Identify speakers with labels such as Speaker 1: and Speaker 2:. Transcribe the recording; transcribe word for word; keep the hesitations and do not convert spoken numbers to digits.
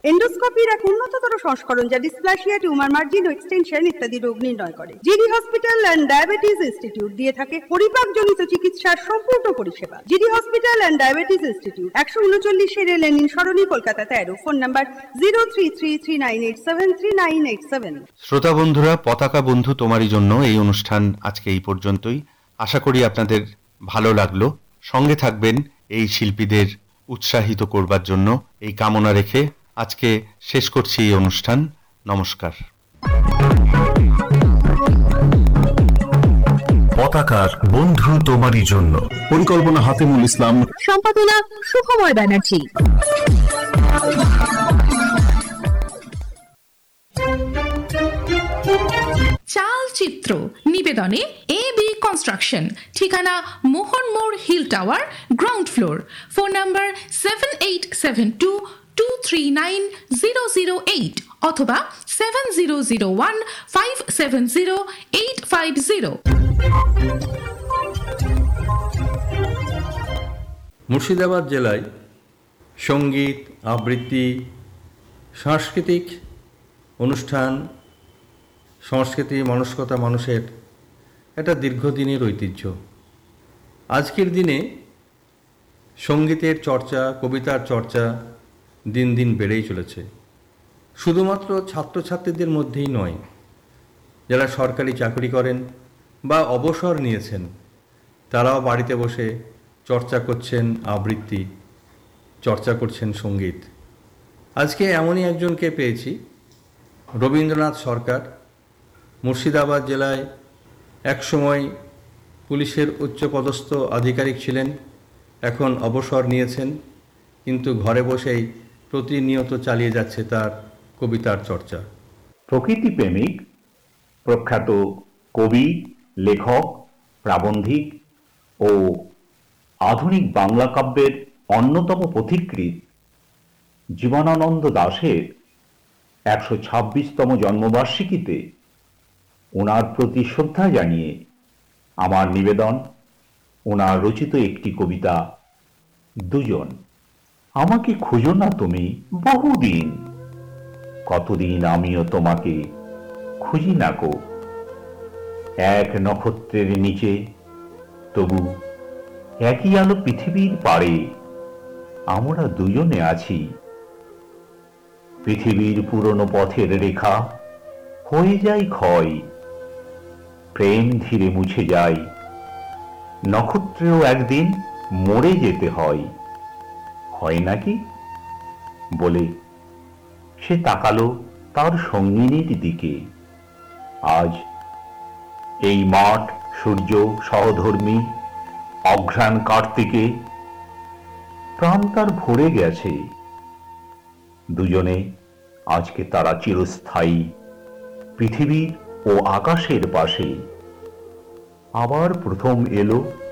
Speaker 1: এন্ডোস্কোপির এক উন্নততর সংস্করণ যা ডিসপ্লাসিয়া, টিউমার মার্জিন ও এক্সটেনশন ইত্যাদি রোগ নির্ণয় করে। GD hospital and diabetes institute দিয়ে থাকে পরিপাকজনিত চিকিৎসার সম্পূর্ণ পরিষেবা। GD hospital and diabetes institute, একশো উনচল্লিশ এর লেনিন সরণি, কলকাতা তেরো। Phone number zero three three three nine eight seven three nine eight seven.
Speaker 2: শ্রোতা বন্ধুরা, পতাকা বন্ধু তোমারই জন্য এই অনুষ্ঠান আজকে এই পর্যন্তই। আশা করি আপনাদের ভালো লাগলো। সঙ্গে থাকবেন এই শিল্পীদের উৎসাহিত করবার জন্য এই কামনা রেখে আজকে শেষ করছি এই অনুষ্ঠান। নমস্কার।
Speaker 3: পতাকার বন্ধু তোমারই জন্য, পরিকল্পনা হাতিমুল ইসলাম,
Speaker 4: সম্পাদনা সুখময় ব্যানার্জি। চালচিত্র নিবেদনে এ বি কনস্ট্রাকশন, ঠিকানা মোহন মোড়, hill tower, ground floor. Phone number seven eight seven two two three nine zero zero eight অথবা seven zero zero one five seven zero eight five zero.
Speaker 5: Murshidabad জেলায় সঙ্গীত, আবৃত্তি, সাংস্কৃতিক অনুষ্ঠান, সংস্কৃতি, মানসিকতা মানুষের একটা দীর্ঘদিনের ঐতিহ্য। আজকের দিনে সঙ্গীতের চর্চা, কবিতার চর্চা দিন দিন বেড়েই চলেছে। শুধুমাত্র ছাত্রছাত্রীদের মধ্যেই নয়, যারা সরকারি চাকরি করেন বা অবসর নিয়েছেন তারাও বাড়িতে বসে চর্চা করছেন আবৃত্তি, চর্চা করছেন সঙ্গীত। আজকে এমনই একজনকে পেয়েছি, রবীন্দ্রনাথ সরকার। মুর্শিদাবাদ জেলায় একসময় পুলিশের উচ্চপদস্থ আধিকারিক ছিলেন, এখন অবসর নিয়েছেন, কিন্তু ঘরে বসেই প্রতিনিয়ত চালিয়ে যাচ্ছে তার কবিতার চর্চা।
Speaker 6: প্রকৃতি প্রেমিক, প্রখ্যাত কবি, লেখক, প্রাবন্ধিক ও আধুনিক বাংলা কাব্যের অন্যতম পথিকৃৎ জীবনানন্দ দাশের একশো ছাব্বিশতম জন্মবার্ষিকীতে ওনার প্রতি শ্রদ্ধা জানিয়ে আমার নিবেদন ওনার রচিত একটি কবিতা, দুজন। আমাকে খুঁজো না তুমি বহুদিন, কতদিন আমিও তোমাকে খুঁজি না কো। এক নক্ষত্রের নিচে তবু একই আলো পৃথিবীর পাড়ে আমরা দুজনে আছি। পৃথিবীর পুরনো পথের রেখা হয়ে যায় ক্ষয়, প্রেম ধীরে মুছে যায়, নক্ষত্রেও একদিন মরে যেতে হয়, হয় নাকি? বলে সে তাকালো তার সঙ্গিনীর দিকে। আজ এই মাঠ, সূর্য, সহধর্মী, অঘ্রাণ কার্তিকে প্রাণ তার ভরে গেছে। দুজনে আজকে তারা চিরস্থায়ী পৃথিবীর ও আকাশের পাশে। আবার প্রথম এলো